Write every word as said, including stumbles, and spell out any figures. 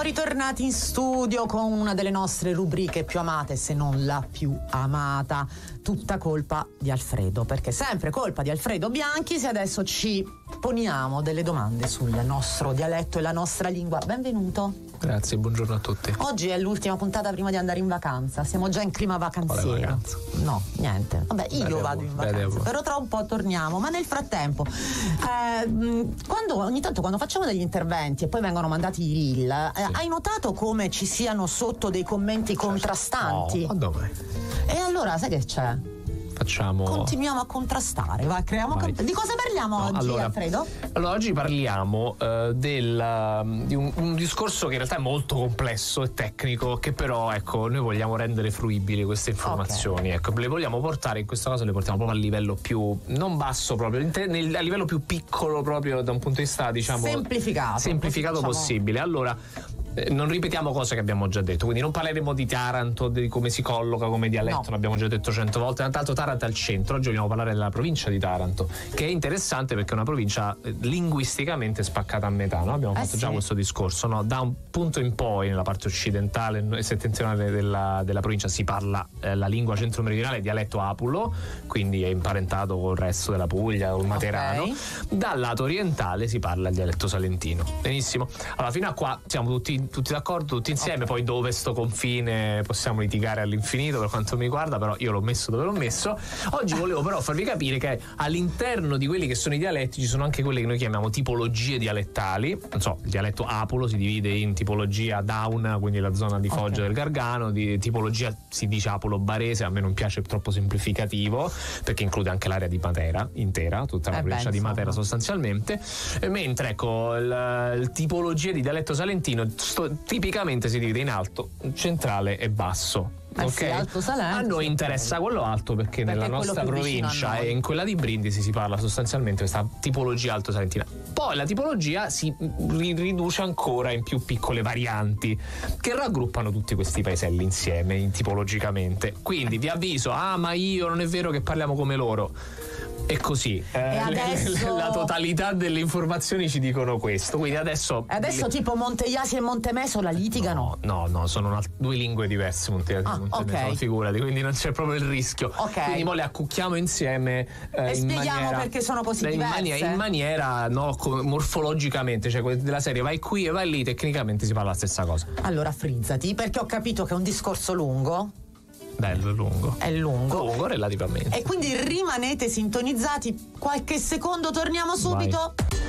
siamo ritornati in studio con una delle nostre rubriche più amate, se non la più amata, tutta colpa di Alfredo, perché sempre colpa di Alfredo Bianchi se adesso ci poniamo delle domande sul nostro dialetto e la nostra lingua. Benvenuto. Grazie, buongiorno a tutti. Oggi è l'ultima puntata prima di andare in vacanza, siamo già in clima vacanziero. vacanza? No, niente. Vabbè, io Bene vado voi, in bene vacanza, voi. però tra un po' torniamo. Ma nel frattempo, eh, mh, quando ogni tanto quando facciamo degli interventi e poi vengono mandati i reel, eh, Sì. hai notato come ci siano sotto dei commenti contrastanti? No, ma dove? E allora sai che c'è? Facciamo. Continuiamo a contrastare, va, creiamo Vai. con- Di cosa parliamo No, oggi, allora, Alfredo? Allora, oggi parliamo eh, del, di un, un discorso che in realtà è molto complesso e tecnico, che però, ecco, noi vogliamo rendere fruibili queste informazioni. Ok. Ecco, le vogliamo portare, in questo caso le portiamo proprio a livello più, non basso proprio, in te- nel- a livello più piccolo proprio da un punto di vista, diciamo, Semplificato. semplificato Diciamo- possibile. Allora, eh, non ripetiamo cose che abbiamo già detto, quindi non parleremo di Taranto, di come si colloca come dialetto, No. l'abbiamo già detto cento volte. Tanto Taranto è al centro. Oggi vogliamo parlare della provincia di Taranto, che è interessante perché è una provincia eh, linguisticamente spaccata a metà, no? Abbiamo Eh fatto già sì. questo discorso, no? Da un punto in poi nella parte occidentale e settentrionale della, della provincia si parla eh, la lingua centro-meridionale, dialetto apulo, quindi è imparentato col resto della Puglia, col materano. Ok. Dal lato orientale si parla il dialetto salentino. Benissimo. Allora, fino a qua siamo tutti, tutti d'accordo, tutti insieme. Ok. Poi dove sto confine possiamo litigare all'infinito per quanto mi riguarda, però io l'ho messo dove l'ho messo. Oggi volevo però farvi capire che all'interno di quelli che sono i dialetti ci sono anche quelle che noi chiamiamo tipologie dialettali. Non so, il dialetto apulo si divide in tipologia Dauna, quindi la zona di Foggia Ok. del Gargano, di tipologia si dice apulo barese, a me non piace, è troppo semplificativo perché include anche l'area di Matera intera, tutta la Eh beh, provincia di insomma. Matera sostanzialmente. E mentre ecco il, il tipologia di dialetto salentino sto- tipicamente si divide in alto, centrale e basso. Eh Ok? sì, Alto Salento, A noi sì, interessa ok. quello alto perché, Perché nella è quello nostra più vicino a provincia noi. e in quella di Brindisi si parla sostanzialmente questa tipologia alto salentina. Poi la tipologia si ri- riduce ancora in più piccole varianti che raggruppano tutti questi paeselli insieme in- tipologicamente. Quindi vi avviso, ah ma io non è vero che parliamo come loro. È così. Eh, E adesso- la totalità delle informazioni ci dicono questo. Quindi adesso. E adesso tipo Monteiasi e Montemesola litigano? No, no, no, sono una- due lingue diverse, Monte- Ah, Montemesola, ok. figurati, quindi non c'è proprio il rischio. Ok. Quindi mo le accucchiamo insieme eh, E in spieghiamo maniera, perché sono così in diverse. maniera, in maniera no, co- morfologicamente, cioè que- della serie vai qui e vai lì, tecnicamente si parla la stessa cosa. Allora frizzati, perché ho capito che è un discorso lungo, Bello, lungo. è lungo. Lungo relativamente. E quindi rimanete sintonizzati, qualche secondo torniamo subito.